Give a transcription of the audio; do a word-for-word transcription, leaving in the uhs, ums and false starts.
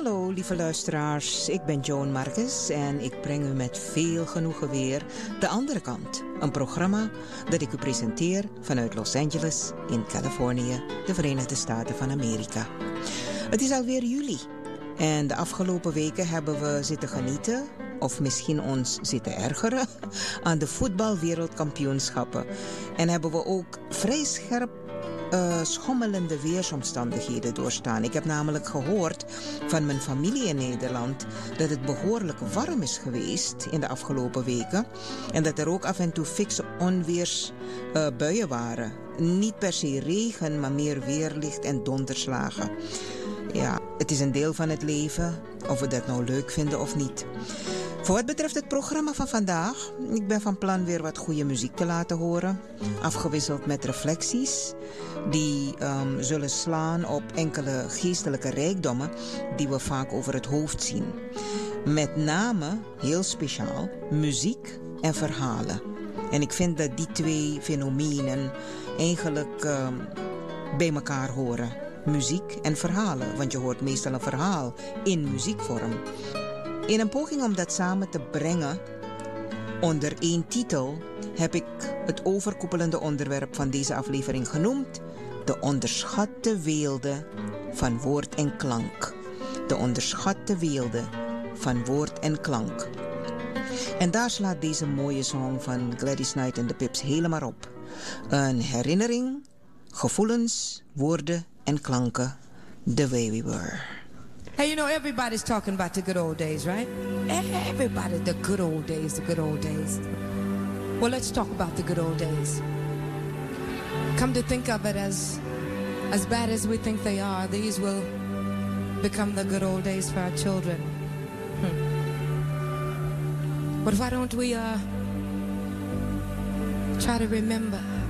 Hallo lieve luisteraars, ik ben Joan Marcus en ik breng u met veel genoegen weer De Andere Kant. Een programma dat ik u presenteer vanuit Los Angeles in Californië, de Verenigde Staten van Amerika. Het is alweer juli en de afgelopen weken hebben we zitten genieten, of misschien ons zitten ergeren, aan de voetbalwereldkampioenschappen. En hebben we ook vrij scherp Uh, schommelende weersomstandigheden doorstaan. Ik heb namelijk gehoord van mijn familie in Nederland dat het behoorlijk warm is geweest in de afgelopen weken. En dat er ook af en toe fikse onweersbuien uh, waren. Niet per se regen, maar meer weerlicht en donderslagen. Ja, het is een deel van het leven, of we dat nou leuk vinden of niet. Voor wat betreft het programma van vandaag, ik ben van plan weer wat goede muziek te laten horen. Afgewisseld met reflecties die um, zullen slaan op enkele geestelijke rijkdommen die we vaak over het hoofd zien. Met name, heel speciaal, muziek en verhalen. En ik vind dat die twee fenomenen eigenlijk um, bij elkaar horen. Muziek en verhalen, want je hoort meestal een verhaal in muziekvorm. In een poging om dat samen te brengen onder één titel heb ik het overkoepelende onderwerp van deze aflevering genoemd: de onderschatte weelde van woord en klank. De onderschatte weelde van woord en klank. En daar slaat deze mooie song van Gladys Knight en de Pips helemaal op. Een herinnering, gevoelens, woorden en klanken. The way we were. Hey, you know, everybody's talking about the good old days, right? Everybody, the good old days, the good old days. Well, let's talk about the good old days. Come to think of it, as as bad as we think they are, these will become the good old days for our children. Hmm. But why don't we uh, try to remember